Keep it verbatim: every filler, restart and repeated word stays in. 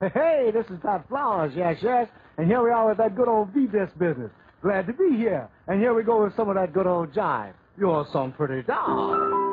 Hey, this is Pat Flowers, yes, yes. And here we are with that good old V-Disc business. Glad to be here. And here we go with some of that good old jive. You're some pretty doll.